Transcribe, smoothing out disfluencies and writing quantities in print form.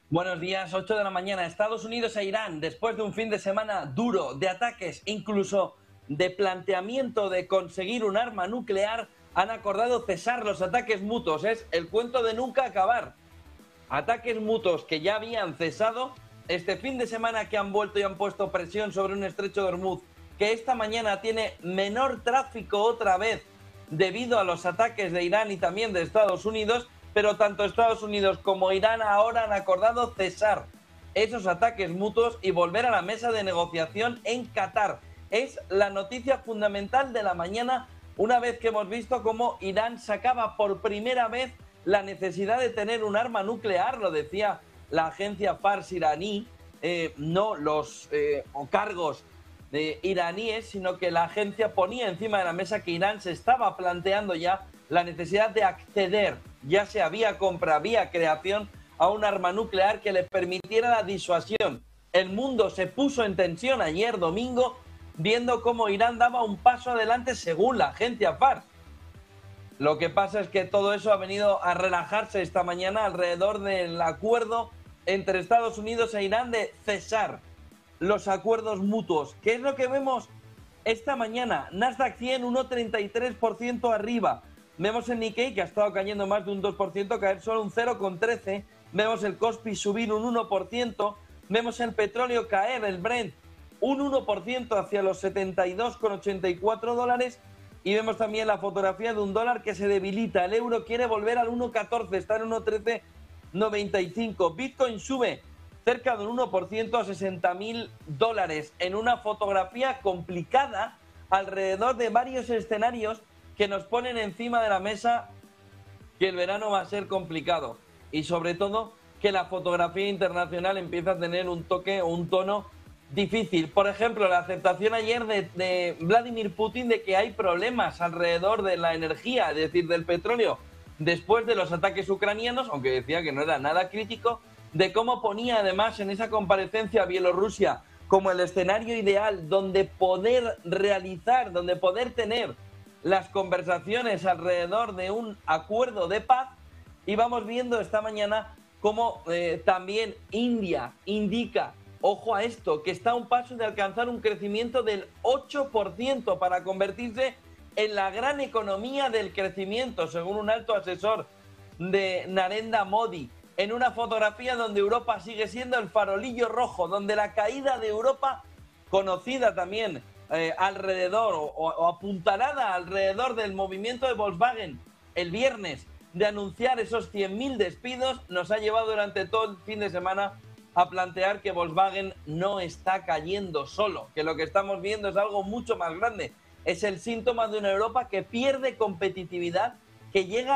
Buenos días, 8 de la mañana. Estados Unidos e Irán, después de un fin de semana duro de ataques, incluso de planteamiento de conseguir un arma nuclear, han acordado cesar los ataques mutuos. Es el cuento de nunca acabar. Ataques mutuos que ya habían cesado este fin de semana, que han vuelto y han puesto presión sobre un estrecho de Hormuz, que esta mañana tiene menor tráfico otra vez debido a los ataques de Irán y también de Estados Unidos, pero tanto Estados Unidos como Irán ahora han acordado cesar esos ataques mutuos y volver a la mesa de negociación en Qatar. Es la noticia fundamental de la mañana, una vez que hemos visto cómo Irán sacaba por primera vez la necesidad de tener un arma nuclear, lo decía la agencia Fars iraní, no los cargos iraníes, sino que la agencia ponía encima de la mesa que Irán se estaba planteando ya la necesidad de acceder, ya sea vía compra, vía creación, a un arma nuclear que le permitiera la disuasión. El mundo se puso en tensión ayer domingo, viendo cómo Irán daba un paso adelante según la agencia Fars. Lo que pasa es que todo eso ha venido a relajarse esta mañana alrededor del acuerdo entre Estados Unidos e Irán de cesar los acuerdos mutuos. ¿Qué es lo que vemos esta mañana? Nasdaq 100, 1,33% arriba. Vemos el Nikkei, que ha estado cayendo más de un 2%, caer solo un 0,13%. Vemos el Kospi subir un 1%. Vemos el petróleo caer, el Brent, un 1% hacia los 72,84 dólares. Y vemos también la fotografía de un dólar que se debilita. El euro quiere volver al 1,14, está en 1,1395. Bitcoin sube cerca de un 1% a 60.000 dólares en una fotografía complicada alrededor de varios escenarios que nos ponen encima de la mesa que el verano va a ser complicado y sobre todo que la fotografía internacional empieza a tener un toque o un tono difícil. Por ejemplo, la aceptación ayer de Vladimir Putin de que hay problemas alrededor de la energía, es decir, del petróleo, después de los ataques ucranianos, aunque decía que no era nada crítico, de cómo ponía además en esa comparecencia a Bielorrusia como el escenario ideal donde poder realizar, donde poder tener las conversaciones alrededor de un acuerdo de paz. Y vamos viendo esta mañana cómo también India indica, ojo a esto, que está a un paso de alcanzar un crecimiento del 8% para convertirse en la gran economía del crecimiento, según un alto asesor de Narendra Modi, en una fotografía donde Europa sigue siendo el farolillo rojo, donde la caída de Europa, conocida también alrededor o apuntalada alrededor del movimiento de Volkswagen el viernes de anunciar esos 100.000 despidos, nos ha llevado durante todo el fin de semana a plantear que Volkswagen no está cayendo solo, que lo que estamos viendo es algo mucho más grande. Es el síntoma de una Europa que pierde competitividad, que llega